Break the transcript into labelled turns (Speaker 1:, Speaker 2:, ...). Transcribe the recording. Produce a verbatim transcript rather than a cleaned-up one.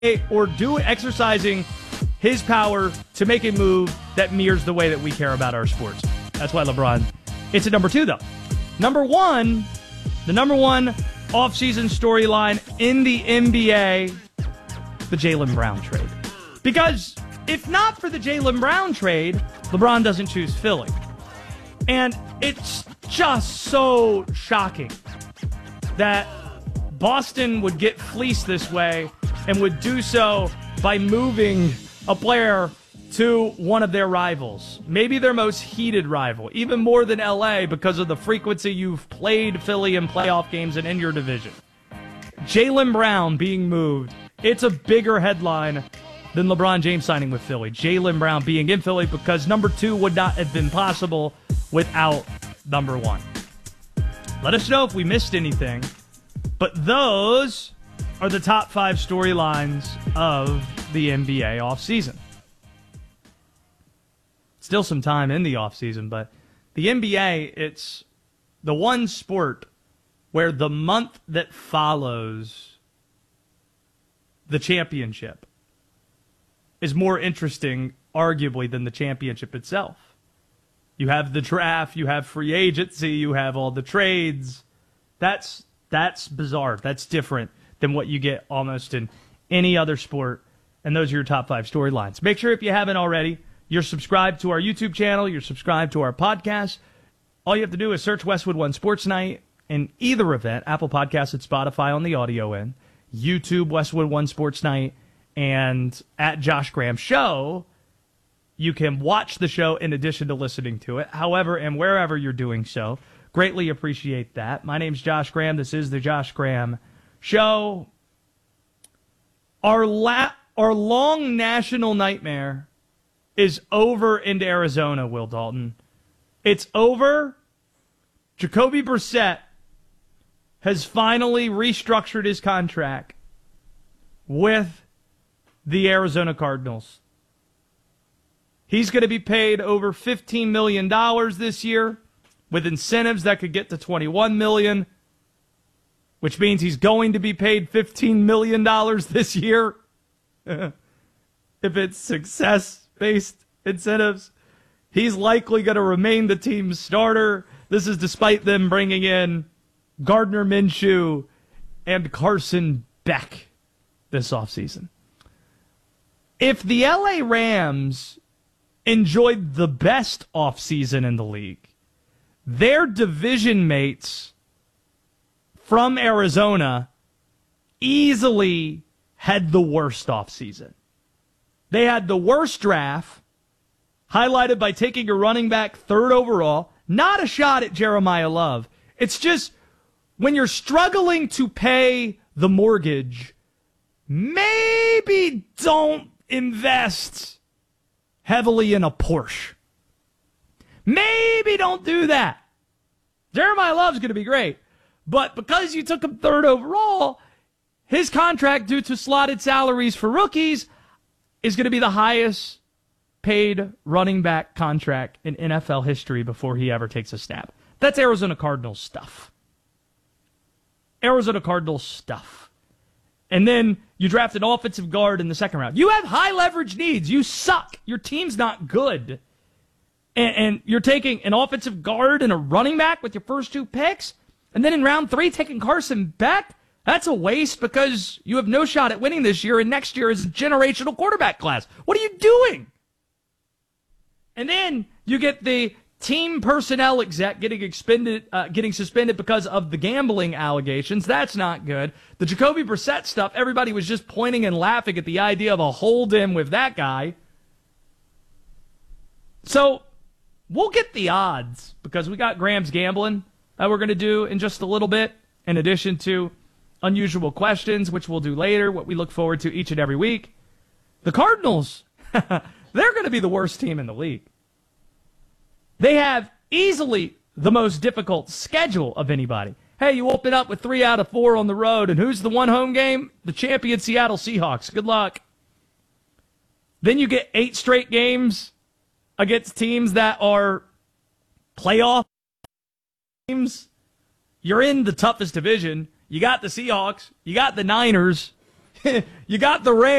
Speaker 1: or do exercising his power to make a move that mirrors the way that we care about our sports. That's why LeBron. It's at number two, though. Number one, the number one offseason storyline in the N B A, the Jaylen Brown trade. Because if not for the Jaylen Brown trade, LeBron doesn't choose Philly. And it's just so shocking that Boston would get fleeced this way and would do so by moving a player to one of their rivals. Maybe their most heated rival, even more than L A because of the frequency you've played Philly in playoff games and in your division. Jaylen Brown being moved. It's a bigger headline than LeBron James signing with Philly. Jaylen Brown being in Philly because number two would not have been possible without number one. Let us know if we missed anything. But those are the top five storylines of the N B A offseason. Still some time in the offseason, but the N B A, it's the one sport where the month that follows the championship is more interesting, arguably, than the championship itself. You have the draft, you have free agency, you have all the trades. That's that's bizarre. That's different than what you get almost in any other sport. And those are your top five storylines. Make sure if you haven't already, you're subscribed to our YouTube channel, you're subscribed to our podcast. All you have to do is search Westwood One Sports Night in either event, Apple Podcasts and Spotify on the audio end, YouTube, Westwood One Sports Night, and at Josh Graham Show. You can watch the show in addition to listening to it, however and wherever you're doing so. Greatly appreciate that. My name's Josh Graham. This is the Josh Graham Show. Our la- our long national nightmare is over into Arizona, Will Dalton. It's over. Jacoby Brissett has finally restructured his contract with the Arizona Cardinals. He's going to be paid over fifteen million dollars this year with incentives that could get to twenty-one million dollars, which means he's going to be paid fifteen million dollars this year if it's success-based incentives. He's likely going to remain the team's starter. This is despite them bringing in Gardner Minshew and Carson Beck this offseason. If the L A Rams enjoyed the best offseason in the league, their division mates from Arizona easily had the worst offseason. They had the worst draft, highlighted by taking a running back third overall. Not a shot at Jeremiah Love. It's just when you're struggling to pay the mortgage, maybe don't invest heavily in a Porsche. Maybe don't do that. Jeremiah Love's going to be great. But because you took him third overall, his contract, due to slotted salaries for rookies, is going to be the highest paid running back contract in N F L history before he ever takes a snap. That's Arizona Cardinals stuff. Arizona Cardinals stuff. And then you draft an offensive guard in the second round. You have high leverage needs. You suck. Your team's not good. And, and you're taking an offensive guard and a running back with your first two picks. And then in round three, taking Carson Beck. That's a waste because you have no shot at winning this year. And next year is a generational quarterback class. What are you doing? And then you get the team personnel exec getting expended, uh, getting suspended because of the gambling allegations. That's not good. The Jacoby Brissett stuff, everybody was just pointing and laughing at the idea of a hold-in with that guy. So we'll get the odds because we got Graham's Gambling that we're going to do in just a little bit, in addition to unusual questions, which we'll do later, what we look forward to each and every week. The Cardinals, they're going to be the worst team in the league. They have easily the most difficult schedule of anybody. Hey, you open up with three out of four on the road, and who's the one home game? The champion Seattle Seahawks. Good luck. Then you get eight straight games against teams that are playoff teams. You're in the toughest division. You got the Seahawks. You got the Niners. you got the Rams.